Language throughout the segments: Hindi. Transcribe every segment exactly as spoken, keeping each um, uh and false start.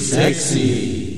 सेक्सी।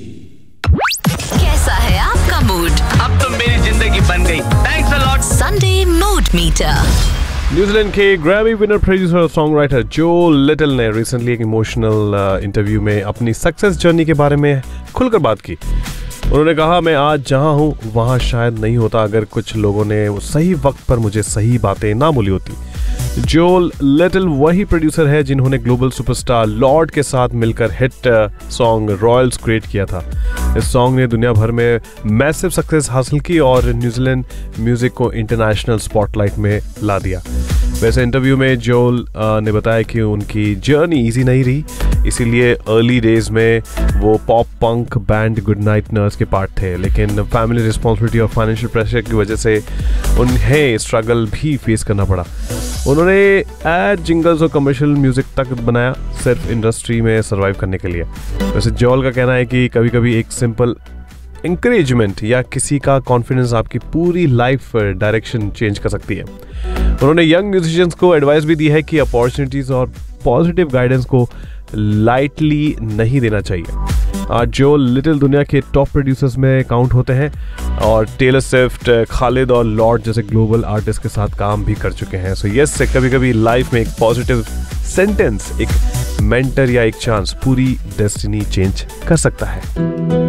कैसा है आपका मूड? अब तो मेरी जिंदगी बन गई। Thanks a lot. Sunday mood metre. New Zealand के ग्रैमी विनर प्रोड्यूसर और सॉन्ग राइटर जो लिटिल ने रिसेंटली एक इमोशनल इंटरव्यू में अपनी सक्सेस जर्नी के बारे में खुलकर बात की। उन्होंने कहा, मैं आज जहां हूं वहां शायद नहीं होता अगर कुछ लोगों ने सही वक्त पर मुझे सही बातें ना बोली होती। जो लिटिल वही प्रोड्यूसर है जिन्होंने ग्लोबल सुपरस्टार लॉर्ड के साथ मिलकर हिट सॉन्ग रॉयल्स क्रिएट किया था। इस सॉन्ग ने दुनिया भर में मैसिव सक्सेस हासिल की और न्यूजीलैंड म्यूजिक को इंटरनेशनल स्पॉटलाइट में ला दिया। वैसे इंटरव्यू में जोल ने बताया कि उनकी जर्नी इजी नहीं रही, इसीलिए अर्ली डेज में वो पॉप पंक बैंड गुड नाइट नर्स के पार्ट थे, लेकिन फैमिली रिस्पॉन्सिबिलिटी और फाइनेंशियल प्रेशर की वजह से उन्हें स्ट्रगल भी फेस करना पड़ा। उन्होंने एड जिंगल्स और कमर्शियल म्यूजिक तक बनाया सिर्फ इंडस्ट्री में सर्वाइव करने के लिए। वैसे जोल का कहना है कि कभी कभी एक सिंपल इंकरेजमेंट या किसी का कॉन्फिडेंस आपकी पूरी लाइफ डायरेक्शन चेंज कर सकती है। उन्होंने यंग म्यूजिशियंस को एडवाइस भी दी है कि अपॉर्चुनिटीज और पॉजिटिव गाइडेंस को लाइटली नहीं देना चाहिए। आज जो लिटिल दुनिया के टॉप प्रोड्यूसर्स में काउंट होते हैं और टेलर स्विफ्ट, खालिद और लॉर्ड जैसे ग्लोबल आर्टिस्ट के साथ काम भी कर चुके हैं। सो यस, कभी कभी लाइफ में एक पॉजिटिव सेंटेंस, एक मेंटर या एक चांस पूरी डेस्टिनी चेंज कर सकता है।